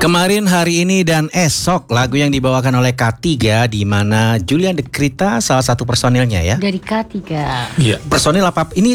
Kemarin, hari ini, dan esok lagu yang dibawakan oleh K3, di mana Julian De Krita salah satu personilnya ya. Dari K3. Iya. Personil apa? Ini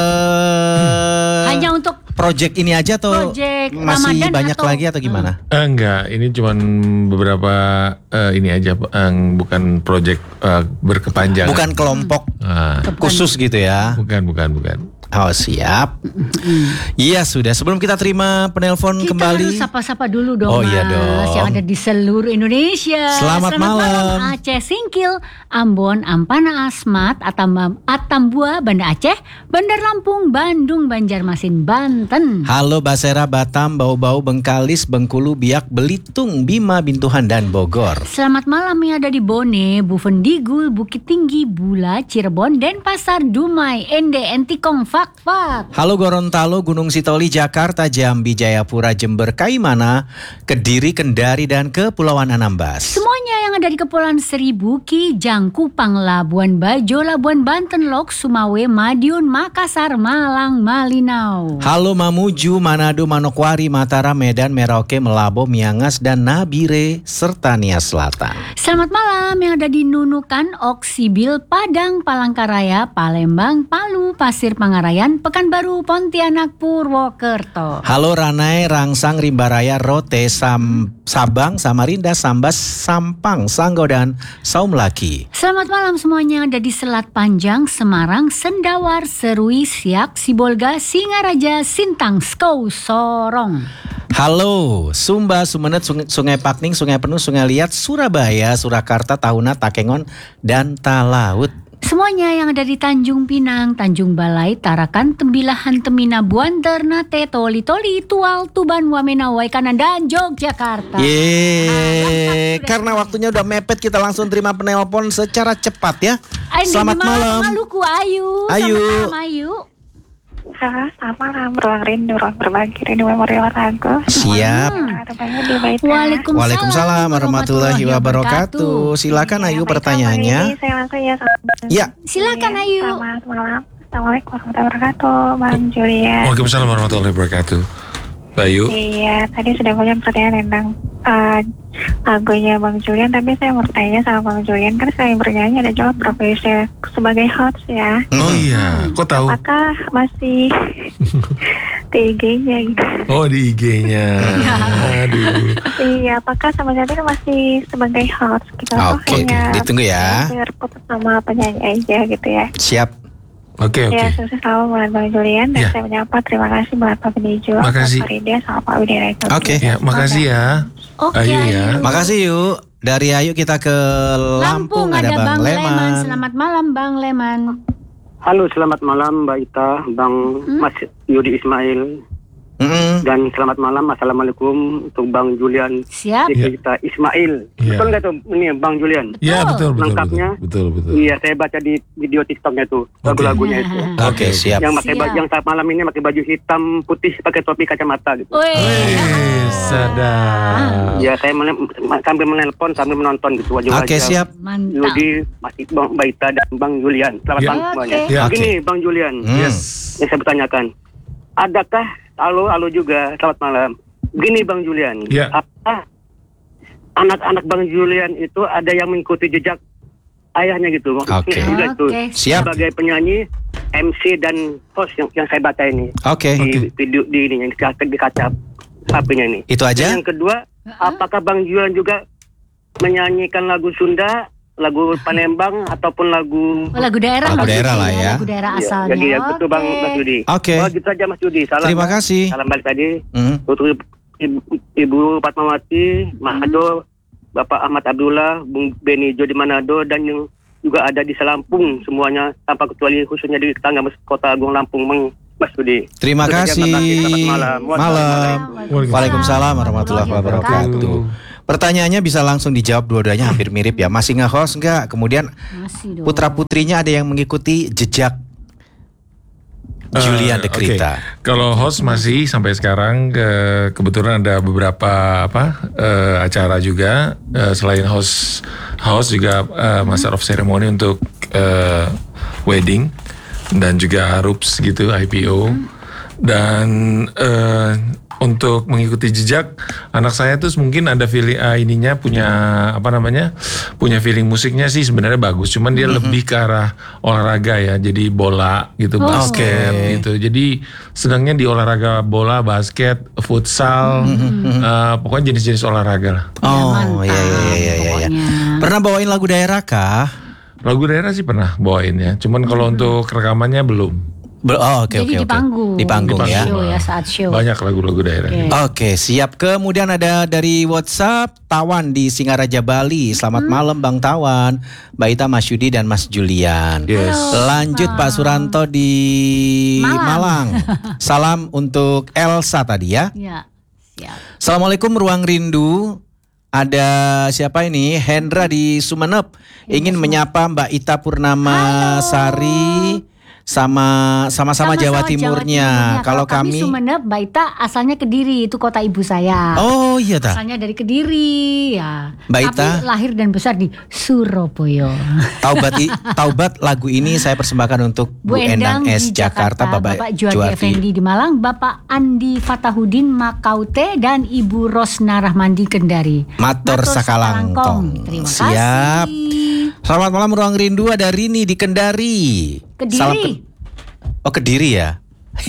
hanya untuk project ini aja atau masih Ramadan banyak atau, lagi atau gimana? Enggak, ini cuman beberapa ini aja, bukan project berkepanjangan. Bukan kelompok khusus gitu ya? Bukan. Oh, siap. Iya, sudah. Sebelum kita terima penelpon kita kembali, harus sapa-sapa dulu dong, Oh, iya Mas, dong. yang ada di seluruh Indonesia. Selamat malam. Aceh Singkil, Ambon, Ampana, Asmat, Atambua, Banda Aceh, Bandar Lampung, Bandung, Banjarmasin, Banten. halo Basera, Batam, Bau-Bau, Bengkalis, Bengkulu, Biak, Belitung, Bima, Bintuhan, dan Bogor. Selamat malam yang ada di Bone, Buvendigul, Bukit Tinggi, Bula, Cirebon, Denpasar, Dumai, Ende, Entikong, Fak. Halo Gorontalo, Gunung Sitoli, Jakarta, Jambi, Jayapura, Jember, Kaimana, Kediri, Kendari, dan Kepulauan Anambas. Semuanya yang ada di Kepulauan Seribu, Kijang, Kupang, Labuan Bajo, Labuan Banten, Lok, Sumawe, Madiun, Makassar, Malang, Malinau. Halo Mamuju, Manado, Manokwari, Mataram, Medan, Merauke, Melabo, Miangas, dan Nabire, serta Nias Selatan. Selamat malam yang ada di Nunukan, Oksibil, Padang, Palangkaraya, Palembang, Palu, Pasir Pangarayan, Pekanbaru, Pontianak, Purwokerto. Halo Ranai, Rangsang, Rimbaraya, Rote, Sabang, Samarinda, Sambas, Sampang, Sanggo, dan Saumlaki. Selamat malam semuanya yang ada di Selat Panjang, Semarang, Sendawar, Serui, Siak, Sibolga, Singaraja, Sintang, Skou, Sorong. Halo Sumba, Sumenet, Sungai Pakning, Sungai Penuh, Sungai Liat, Surabaya, Surakarta, Tahuna, Takengon, dan Talaut. Semuanya yang ada di Tanjung Pinang, Tanjung Balai, Tarakan, Tembilahan, Temina, Buan, Ternate, Toli, Tual, Tuban, Wamena, Waikanan, dan Yogyakarta. Yeay, karena waktunya udah mepet, kita langsung terima penelpon secara cepat ya. Selamat malam. Maluku, Ayu. Ayu. Selamat malam, Ayu. Halo, selamat malam. Ruang rindu, ruang berbagi, rindu memori lagu. Siap. Waalaikumsalam warahmatullahi wabarakatuh. Silakan Ayu pertanyaannya. Saya langsung ya. Ya. Silakan Ayu. Selamat malam. Assalamualaikum warahmatullahi wabarakatuh, Bang Julian. Waalaikumsalam warahmatullahi wabarakatuh. Bayu. Iya, tadi sudah punya pertanyaan tentang lagunya Bang Julian, tapi saya mau tanya sama Bang Julian, kan saya bernyanyi ada juga profesi sebagai host ya. Oh iya, kok tahu? Apakah masih di IG-nya gitu? Oh, di IG-nya. Aduh. Iya, apakah sama saat ini masih sebagai host gitu? Oke, ditunggu ya. Berputus sama penyanyi aja gitu ya. Siap. Oke. Ya, sukses selalu buat Bang Julian. Dan saya menyapa terima kasih buat Pak Benijo, Pak Farida, sama Pak Widya. Oke. Ya, makasih ya. Oke, Ayu ya. Makasih yuk. Dari Ayu kita ke Lampung, ada Bang Leman. Selamat malam Bang Leman. Halo, selamat malam Mbak Ita, Bang Mas Yudi Ismail. Dan selamat malam, assalamualaikum untuk Bang Julian. Siap. Kita Ismail. Betul nggak tuh ini Bang Julian? Iya betul. Lengkapnya. Betul. Iya, saya baca di video TikToknya tuh lagu-lagunya itu. Oke, siap. Yang pakai yang saat malam ini pakai baju hitam putih pakai topi kacamata gitu. Sadar. Ya, saya sambil menelpon sambil menonton gitu wajah-wajah. Oke, siap. Mantap. Yudi, Mas Bang Mbak Ita dan Bang Julian. Selamat malam semuanya. Begini Bang Julian. Yes. Yang saya bertanyakan, adakah halo juga selamat malam. Begini Bang Julian, apa anak-anak Bang Julian itu ada yang mengikuti jejak ayahnya gitu? Oke. Siap. Sebagai penyanyi, MC dan host yang saya baca ini. Oke. Di video di ini yang di kaca HP-nya ini. Itu aja. Dan yang kedua, apakah Bang Julian juga menyanyikan lagu Sunda, lagu Palembang ataupun lagu daerah lah ya. Lagu daerah asalnya. Jadi betul Bang Mas Yudi. Oke. Oh, gitu aja Mas Yudi. Salam. Terima kasih. Salam balik tadi. Untuk Ibu Fatmawati, Manado, Bapak Ahmad Abdullah, Bung Benijo di Manado, dan yang juga ada di Selampung semuanya tanpa kecuali khususnya di tetangga Kota Agung Lampung, Mas Yudi. Terima kasih. Selamat malam. Waalaikumsalam warahmatullahi wabarakatuh. Pertanyaannya bisa langsung dijawab dua-duanya hampir mirip ya. Masih nge-host enggak? Kemudian putra-putrinya ada yang mengikuti jejak Julian De Krita. Kalau host masih sampai sekarang, kebetulan ada beberapa acara juga. Selain host juga Master of Ceremony untuk wedding dan juga RUPS gitu, IPO. Dan untuk mengikuti jejak anak saya tuh mungkin ada feeling punya feeling musiknya sih sebenarnya bagus, cuman dia lebih ke arah olahraga ya, jadi bola gitu, basket gitu. Jadi sedangnya di olahraga bola, basket, futsal, pokoknya jenis-jenis olahraga lah. Oh iya. Pernah bawain lagu daerah kah? Lagu daerah sih pernah bawain ya, cuman kalau untuk rekamannya belum. Jadi di panggung. Di panggung ya. Show ya, saat show. Banyak lagu-lagu daerah. Oke, siap. Kemudian ada dari WhatsApp Tawan di Singaraja Bali. Selamat malam Bang Tawan, Mbak Ita, Mas Yudi dan Mas Julian. Yes. Lanjut Pak Suranto di Malang. Salam untuk Elsa tadi ya. Ya, siap. Assalamualaikum Ruang Rindu. Ada siapa ini? Hendra di Sumeneb. Ingin menyapa Mbak Ita Purnama Sari sama-sama Jawa Timurnya. Kalau kami Sumeneb, Mbak Ita asalnya Kediri, itu kota ibu saya. Oh iya ta. Asalnya dari Kediri ya. Mbak Ita tapi lahir dan besar di Surabaya. Taubat lagu ini saya persembahkan untuk Bu Endang S Jakarta, Bapak Juwadi Effendi di Malang, Bapak Andi Fatahudin Makaute dan Ibu Rosna Rahmandi Kendari. Matur sakalangkong. Terima Siap. kasih. Selamat malam Ruang Rindu, ada Rini di Kendari. Kediri. Kediri ya.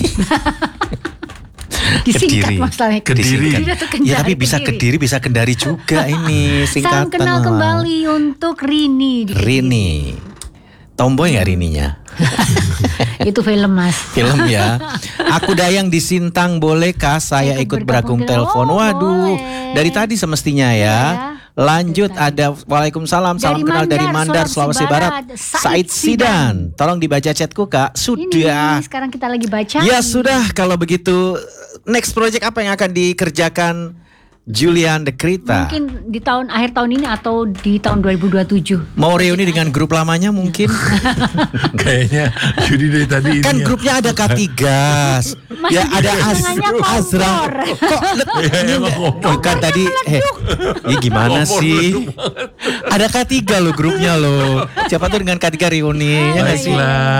Disingkat Kediri. masalahnya. Kediri. Ya tapi bisa Kediri bisa Kendari juga ini singkatan. Salam kenal kembali untuk Rini. Rini. Tomboy nggak Rininya? Itu film Mas. Film ya. Aku Dayang di Sintang, bolehkah saya ikut bergabung telepon? Waduh, boleh. dari tadi semestinya ya. Lanjut ada Waalaikumsalam, salam kenal dari Mandar, Sulawesi Barat. Said Sidan. Tolong dibaca chatku Kak. Sudah. Ini sekarang kita lagi baca. Ya sudah, kalau begitu next project apa yang akan dikerjakan Julian Dekrita? Mungkin di akhir tahun ini atau di tahun 2027. Mau reuni dengan grup lamanya mungkin? Kayaknya Yudi dari tadi ini Kan ya. grupnya ada Katigas. Ya ada Azra. Kok bukan tadi ini gimana sih? Ada K3 loh grupnya loh. Siapa tuh dengan K3 reuni ya nggak sih?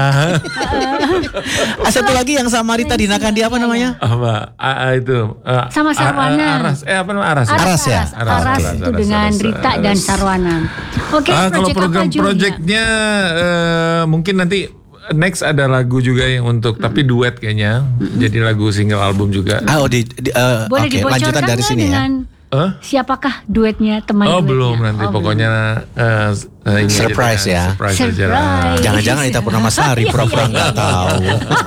Satu lagi yang sama Rita di Nakandi apa namanya? Apa? Itu Sama Sarwana. Aras. Apa namanya Aras? Aras ya? Aras itu dengan Rita dan Sarwana. Oke, Kalau program projectnya mungkin nanti next ada lagu juga yang untuk tapi duet kayaknya. Jadi lagu single album juga. Boleh oke, dibocorkan lanjutan dari nggak sini dengan siapakah duetnya, teman duetnya? Belum nanti pokoknya ini surprise aja, ya. Surprise aja. Surprise. Jangan-jangan Ita Purnama Sari pura-pura nggak tahu.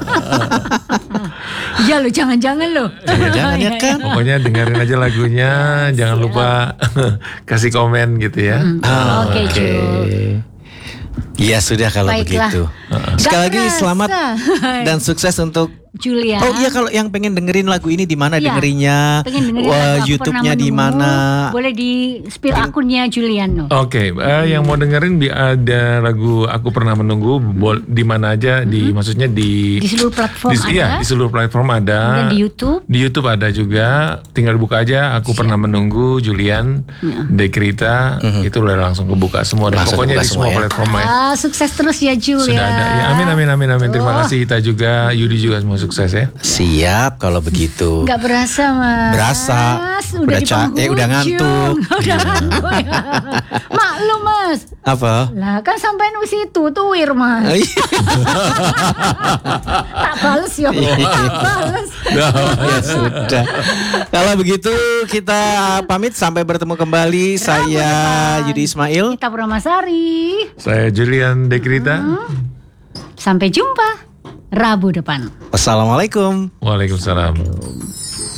Iya lo, jangan-jangan lo. Jangan ya kan? Pokoknya dengerin aja lagunya, jangan lupa kasih komen gitu ya. Oke, Ju. Ya sudah kalau Baiklah. begitu. Sekali lagi Gak selamat kerasa. dan sukses untuk Julia. Oh iya, kalau yang pengen dengerin lagu ini di mana Iya, dengerinnya? pengen dengerin lagu Aku YouTube-nya Pernah di Menunggu, mana? Boleh di spill akunnya Juliano. Oke, yang mau dengerin ada lagu Aku Pernah Menunggu di mana aja, maksudnya Di seluruh platform ada. Iya, di seluruh platform ada. Dan di YouTube. Di YouTube ada juga. Tinggal buka aja Aku Pernah Menunggu Julian Dekrita, itu udah langsung kebuka semua. Dan Langsung pokoknya kebuka di semua semua ya. platform ya. Sukses terus ya Julia. Sudah ada. Ya, amin. Terima kasih Ita juga, Yudi juga semua sukses ya. Siap kalau begitu. Gak berasa Mas. Berasa. Udah di udah ngantuk. Udah ngantuk ya. Maklum Mas. Apa? Lah kan sampai di situ tuwir Mas. Tak bales ya. Tak bales. Ya sudah. Kalau begitu kita pamit sampai bertemu kembali. Saya Yudi Ismail. Kita Purnamasari. Saya Julian Dekrita. Sampai jumpa Rabu depan. Wassalamualaikum. Waalaikumsalam.